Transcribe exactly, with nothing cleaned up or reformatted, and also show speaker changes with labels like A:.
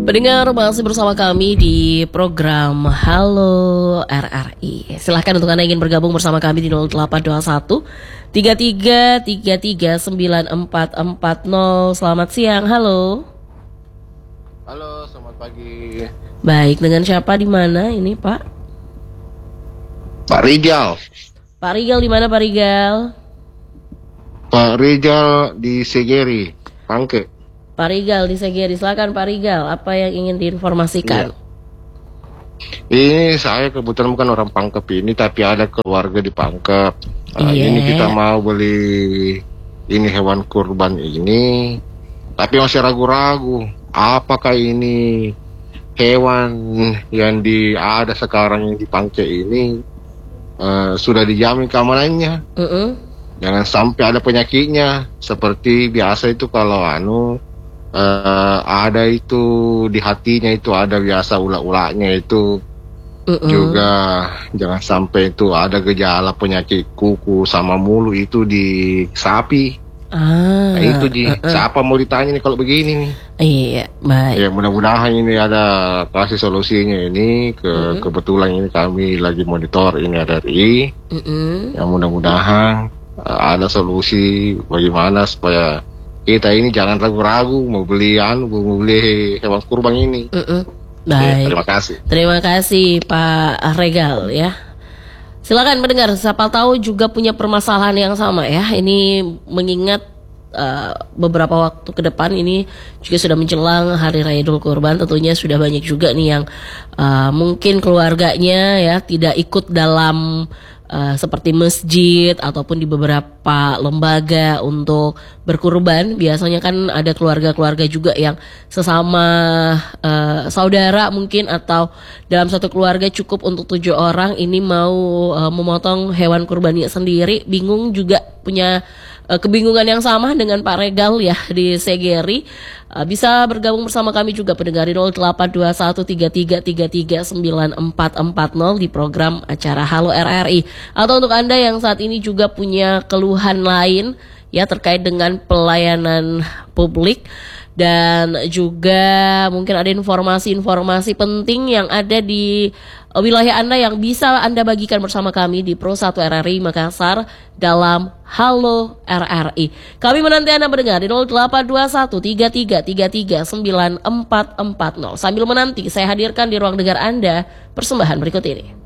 A: Pendengar masih bersama kami di program Halo R R I. Silahkan untuk Anda ingin bergabung bersama kami di nol delapan dua satu tiga tiga tiga tiga sembilan empat empat nol. Selamat siang, halo.
B: Halo, selamat pagi.
A: Baik, dengan siapa di mana ini, Pak?
B: Pak Rijal.
A: Pak Rijal di mana, Pak Rijal?
B: Pak Rijal di Segeri, Pangke.
A: Pak Rijal di Segeri, silakan Pak Rijal, apa yang ingin diinformasikan?
B: Iya. Ini saya kebetulan bukan orang Pangkep ini, tapi ada keluarga di Pangkep. Nah,
A: Iya.
B: Ini kita mau beli ini hewan kurban ini, tapi masih ragu-ragu. Apakah ini hewan yang di ada sekarang yang di Pangke ini uh, sudah dijamin keamanannya?
A: Uh-uh.
B: Jangan sampai ada penyakitnya. Seperti biasa itu kalau anu Uh, ada itu di hatinya itu ada biasa ulat-ulatnya itu uh-uh. juga jangan sampai itu ada gejala penyakit kuku sama mulu itu di sapi.
A: Ah,
B: Nah, itu di
A: uh-uh.
B: siapa mau ditanya nih kalau begini nih.
A: Iya, baik.
B: Ya mudah-mudahan ini ada kasih solusinya ini ke
A: uh-uh.
B: kebetulan ini kami lagi monitor ini R R I.
A: Uh-uh.
B: Ya mudah-mudahan uh, ada solusi bagaimana supaya kita ini jangan ragu-ragu mau beli anu, mau beli hewan kurban ini.
A: Uh-uh.
B: Ya,
A: Baik.
B: terima kasih.
A: Terima kasih Pak Regal ya. Silakan mendengar, siapa tahu juga punya permasalahan yang sama ya. Ini mengingat uh, beberapa waktu ke depan ini juga sudah menjelang Hari Raya Idul Kurban. Tentunya sudah banyak juga nih yang uh, mungkin keluarganya ya tidak ikut dalam Uh, seperti masjid ataupun di beberapa lembaga untuk berkurban. Biasanya kan ada keluarga-keluarga juga yang sesama uh, saudara mungkin atau dalam satu keluarga cukup untuk tujuh orang ini mau uh, memotong hewan kurbannya sendiri, bingung juga punya uh, kebingungan yang sama dengan Pak Regal ya di Segeri. Uh, bisa bergabung bersama kami juga pendengar di nol delapan dua satu tiga tiga tiga tiga sembilan empat empat nol di program acara Halo R R I. Atau untuk Anda yang saat ini juga punya keluhan lain ya terkait dengan pelayanan publik dan juga mungkin ada informasi-informasi penting yang ada di wilayah Anda yang bisa Anda bagikan bersama kami di Pro satu R R I Makassar dalam Halo R R I. Kami menanti Anda mendengar di nol delapan dua satu tiga tiga tiga tiga sembilan empat empat nol. Sambil menanti saya hadirkan di ruang dengar Anda persembahan berikut ini.